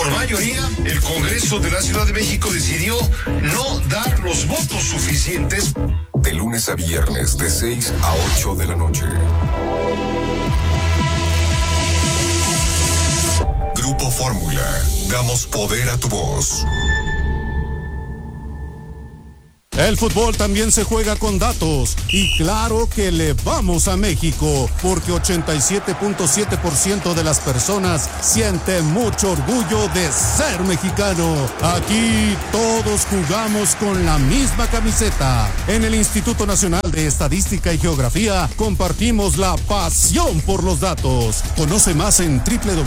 Por mayoría, el Congreso de la Ciudad de México decidió no dar los votos suficientes. De lunes a viernes, de 6 a 8 de la noche. Grupo Fórmula. Damos poder a tu voz. El fútbol también se juega con datos y claro que le vamos a México porque 87.7% de las personas siente mucho orgullo de ser mexicano. Aquí todos jugamos con la misma camiseta. En el Instituto Nacional de Estadística y Geografía compartimos la pasión por los datos. Conoce más en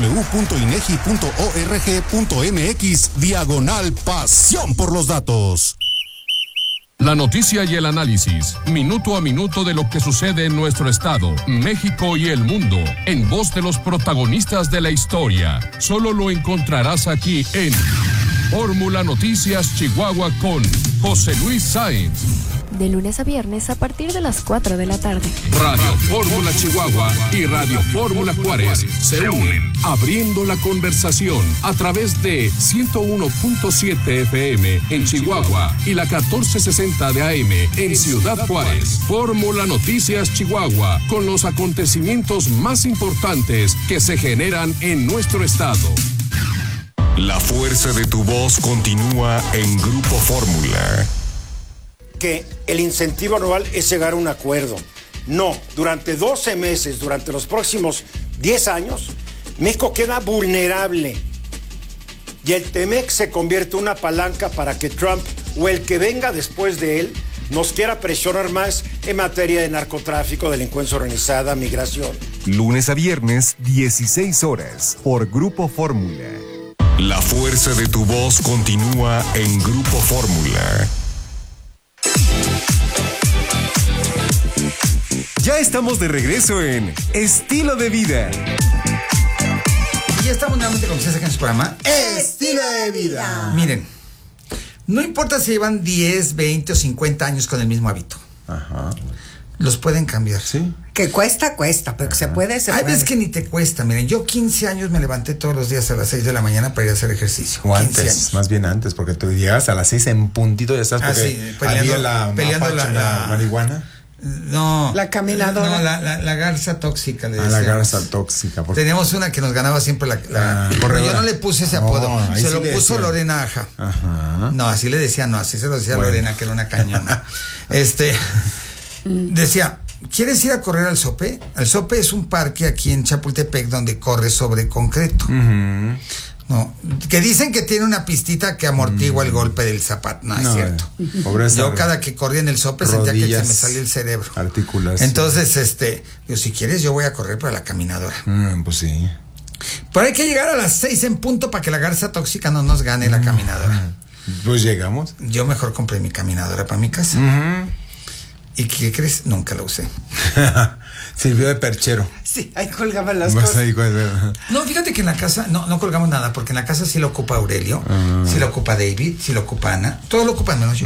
www.inegi.org.mx/pasión por los datos. La noticia y el análisis, minuto a minuto de lo que sucede en nuestro estado, México y el mundo, en voz de los protagonistas de la historia. Solo lo encontrarás aquí en Fórmula Noticias Chihuahua con José Luis Sáenz. De lunes a viernes a partir de las 4 de la tarde. Radio Fórmula Chihuahua y Radio Fórmula Juárez se unen, abriendo la conversación a través de 101.7 FM en Chihuahua y la 1460 de AM en Ciudad Juárez. Fórmula Noticias Chihuahua, con los acontecimientos más importantes que se generan en nuestro estado. La fuerza de tu voz continúa en Grupo Fórmula. Que el incentivo anual es llegar a un acuerdo. No, durante 12 meses, durante los próximos 10 años, México queda vulnerable. Y el TEMEC se convierte en una palanca para que Trump o el que venga después de él nos quiera presionar más en materia de narcotráfico, delincuencia organizada, migración. Lunes a viernes, 16 horas, por Grupo Fórmula. La fuerza de tu voz continúa en Grupo Fórmula. Ya estamos de regreso en Estilo de Vida. Y ya estamos nuevamente con ustedes acá en su programa Estilo de Vida. Miren, no importa si llevan 10, 20 o 50 años con el mismo hábito. Ajá. Los pueden cambiar. Sí. Que cuesta, pero que se puede. Hay veces que ni te cuesta. Miren, yo 15 años me levanté todos los días a las 6 de la mañana para ir a hacer ejercicio. O antes, más bien antes, porque tú llegas a las 6 en puntito, ya estás, porque sí, peleando la marihuana. No. La caminadora. No, la garza tóxica le decíamos. La garza tóxica. Teníamos una que nos ganaba siempre pero yo no le puse ese apodo. Se lo puso Lorena Aja. Ajá. No, así le decía, así se lo decía Lorena, que era una cañona. Decía, ¿quieres ir a correr al Sope? El Sope es un parque aquí en Chapultepec donde corre sobre concreto. Uh-huh. No, que dicen que tiene una pistita que amortigua el golpe del zapato. No, es cierto. Yo cada que corría en el Sope sentía que se me salía el cerebro. Articulación. Entonces, yo, si quieres, yo voy a correr para la caminadora. Pues sí. Pero hay que llegar a las 6 en punto para que la garza tóxica no nos gane la caminadora. Pues llegamos. Yo mejor compré mi caminadora para mi casa. ¿Y qué crees? Nunca la usé. Sirvió de perchero. Sí, ahí colgaban las cosas. No, fíjate que en la casa no colgamos nada, porque en la casa sí lo ocupa Aurelio, sí lo ocupa David, sí lo ocupa Ana, todo lo ocupan menos yo.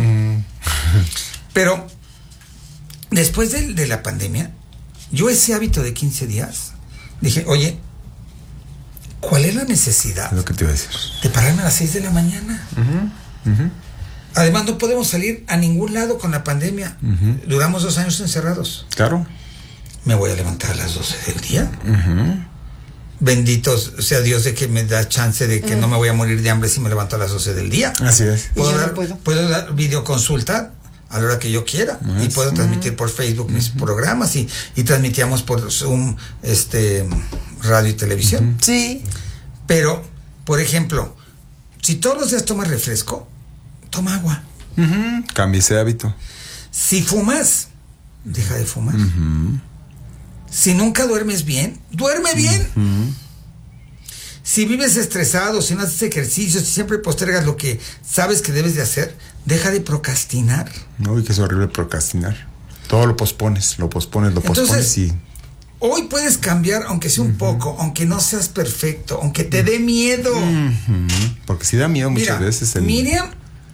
Pero después de la pandemia, yo ese hábito de 15 días, dije, oye, ¿cuál es la necesidad? Lo que te iba a decir. De pararme a las 6 de la mañana. Además, no podemos salir a ningún lado con la pandemia. Duramos 2 años encerrados. Claro. Me voy a levantar a las 12 del día. Bendito sea Dios de que me da chance de que no me voy a morir de hambre si me levanto a las 12 del día. Así es. Puedo dar videoconsulta a la hora que yo quiera. Y puedo transmitir por Facebook mis programas y transmitíamos por Zoom radio y televisión. Sí. Pero, por ejemplo, si todos los días tomas refresco, toma agua. Cambia ese hábito. Si fumas, deja de fumar. Si nunca duermes bien, duerme bien. Si vives estresado, si no haces ejercicio, si siempre postergas lo que sabes que debes de hacer, deja de procrastinar. Uy, que es horrible procrastinar. Todo lo pospones. Entonces, y... hoy puedes cambiar, aunque sea un poco, aunque no seas perfecto, aunque te dé miedo. Porque sí da miedo muchas veces. Miriam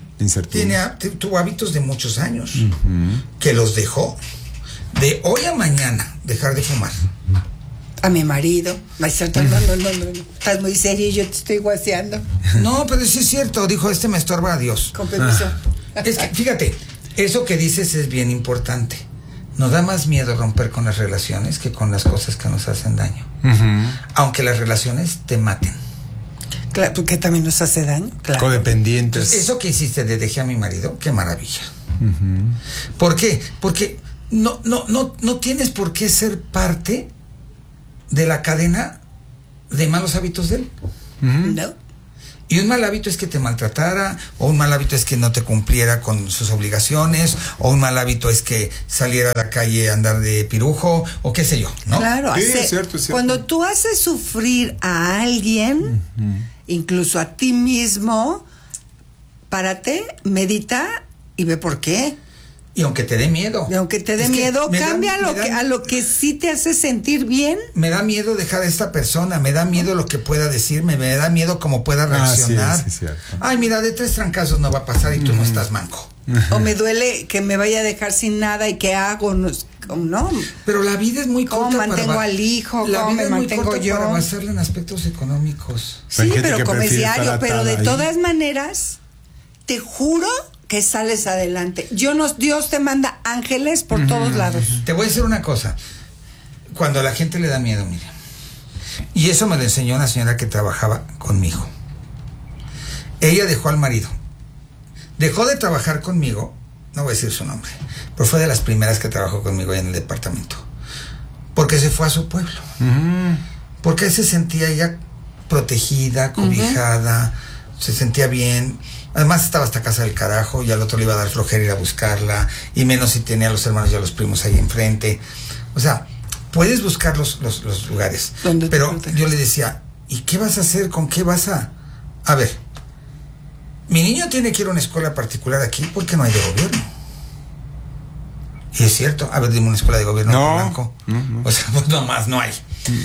tuvo hábitos de muchos años que los dejó. De hoy a mañana dejar de fumar. A mi marido. No, estás muy serio y yo te estoy guaseando. No, pero sí es cierto, dijo, me estorba, adiós. Con permiso. Es que, fíjate, eso que dices es bien importante. Nos da más miedo romper con las relaciones que con las cosas que nos hacen daño. Aunque las relaciones te maten. Claro, porque también nos hace daño. Claro. Codependientes. Entonces, eso que hiciste de dejé a mi marido, qué maravilla. ¿Por qué? Porque no tienes por qué ser parte de la cadena de malos hábitos de él. No. Y un mal hábito es que te maltratara, o un mal hábito es que no te cumpliera con sus obligaciones, o un mal hábito es que saliera a la calle a andar de pirujo, o qué sé yo, ¿no? Claro, sí, es cierto. Cuando tú haces sufrir a alguien, incluso a ti mismo, párate, medita y ve por qué. Y aunque te dé miedo. Y aunque te dé miedo, cambia a lo que sí te hace sentir bien. Me da miedo dejar a esta persona, me da miedo lo que pueda decirme, me da miedo cómo pueda reaccionar. Sí, cierto. Ay, mira, de 3 trancazos no va a pasar y tú no estás manco. O me duele que me vaya a dejar sin nada y qué hago, no. Pero la vida es muy corta. ¿Cómo mantengo al hijo? ¿Cómo me mantengo yo? Para basarla en aspectos económicos. Sí, pero comes diario, pero de todas maneras, te juro que sales adelante. Dios te manda ángeles por todos lados. Te voy a decir una cosa. Cuando a la gente le da miedo, mira. Y eso me lo enseñó una señora que trabajaba conmigo. Ella dejó al marido. Dejó de trabajar conmigo, no voy a decir su nombre, pero fue de las primeras que trabajó conmigo en el departamento. Porque se fue a su pueblo. Porque se sentía ella protegida, cobijada, se sentía bien. Además estaba hasta casa del carajo y al otro le iba a dar flojera ir a buscarla, y menos si tenía a los hermanos y a los primos ahí enfrente. O sea, puedes buscar los lugares. Pero yo le decía, ¿y qué vas a hacer? ¿Con qué vas a...? A ver, mi niño tiene que ir a una escuela particular aquí porque no hay de gobierno. Y es cierto, a ver, dime una escuela de gobierno blanco. No. O sea, pues nomás no hay.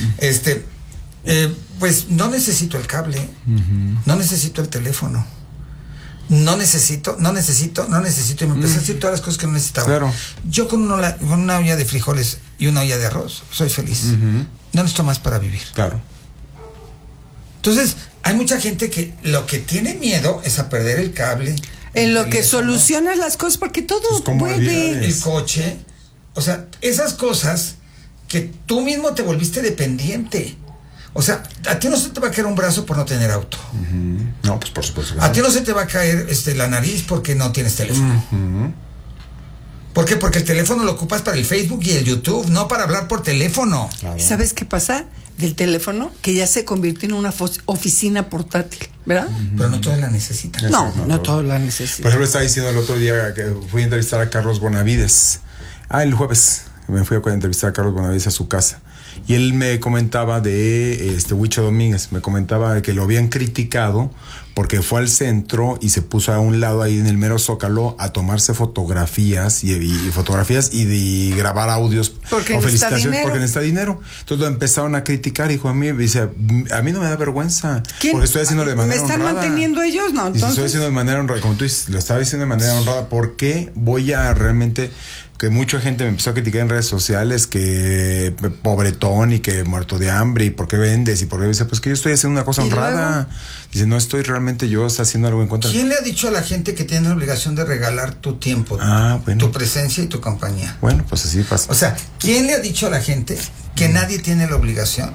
Pues no necesito el cable, no necesito el teléfono. No necesito, y me empecé a decir todas las cosas que no necesitaba. Claro. Yo con una olla de frijoles y una olla de arroz soy feliz. No necesito más para vivir. Claro. Entonces, hay mucha gente que lo que tiene miedo es a perder el cable. En lo que solucionas las cosas, porque todo vuelve. El coche. O sea, esas cosas que tú mismo te volviste dependiente. O sea, a ti no se te va a caer un brazo por no tener auto. No, pues por supuesto. A ti no se te va a caer la nariz porque no tienes teléfono. ¿Por qué? Porque el teléfono lo ocupas para el Facebook y el YouTube, no para hablar por teléfono. Claro. ¿Sabes qué pasa? Del teléfono, que ya se convirtió en una oficina portátil, ¿verdad? Pero no todos la necesitan. No todos la necesitan. Por ejemplo, estaba diciendo el otro día que fui a entrevistar a Carlos Bonavides. El jueves me fui a entrevistar a Carlos Bonavides a su casa. Y él me comentaba de Huicho Domínguez, me comentaba que lo habían criticado porque fue al centro y se puso a un lado ahí en el mero Zócalo a tomarse fotografías y grabar audios o felicitaciones porque necesita dinero. Entonces lo empezaron a criticar, hijo a mí no me da vergüenza. ¿Quién? Porque estoy haciendo de manera honrada. ¿Me están manteniendo ellos? No, entonces. Y si estoy haciendo de manera honrada, como tú dices, lo estaba diciendo de manera honrada, ¿por qué voy a realmente... Que mucha gente me empezó a criticar en redes sociales que pobretón y que muerto de hambre y por qué vendes y por qué dice, pues que yo estoy haciendo una cosa honrada. Dice, no estoy realmente yo haciendo algo en contra. ¿Quién le ha dicho a la gente que tiene la obligación de regalar tu tiempo, tu presencia y tu compañía? Bueno, pues así pasa. O sea, ¿quién le ha dicho a la gente que nadie tiene la obligación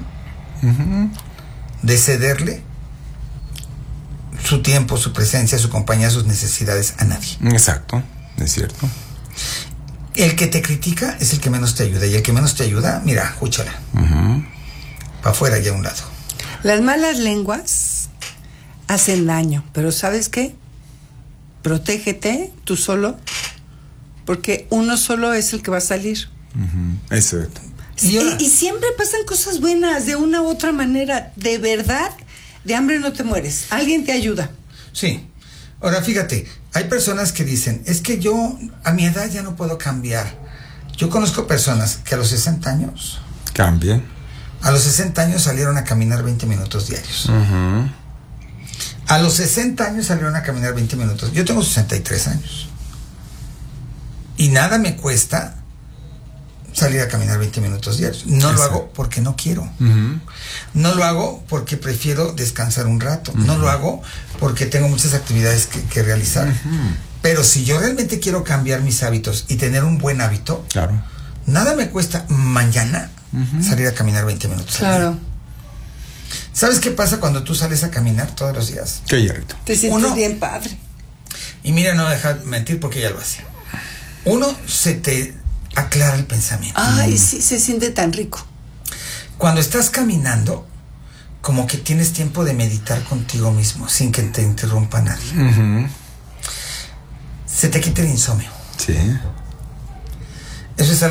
de cederle su tiempo, su presencia, su compañía, sus necesidades a nadie? Exacto, es cierto. El que te critica es el que menos te ayuda, y el que menos te ayuda, mira, escúchala. Para afuera y a un lado. Las malas lenguas hacen daño, pero ¿sabes qué? Protégete tú solo, porque uno solo es el que va a salir. Exacto. Y siempre pasan cosas buenas de una u otra manera. De verdad, de hambre no te mueres. Alguien te ayuda. Sí. Ahora, fíjate, hay personas que dicen, es que yo a mi edad ya no puedo cambiar. Yo conozco personas que a los 60 años... Cambian. A los 60 años salieron a caminar 20 minutos diarios. A los 60 años salieron a caminar 20 minutos. Yo tengo 63 años. Y nada me cuesta salir a caminar 20 minutos diarios. No lo hago porque no quiero. No lo hago porque prefiero descansar un rato. No lo hago porque tengo muchas actividades que realizar. Pero si yo realmente quiero cambiar mis hábitos y tener un buen hábito, claro, nada me cuesta mañana salir a caminar 20 minutos. Claro. ¿Sabes qué pasa cuando tú sales a caminar todos los días? Qué hierrito. Te sientes bien padre. Y mira, no me deja mentir porque ella lo hace. Uno, se te aclara el pensamiento. Ay, sí, se siente tan rico. Cuando estás caminando, como que tienes tiempo de meditar contigo mismo, sin que te interrumpa nadie. Se te quita el insomnio. Sí. Eso es algo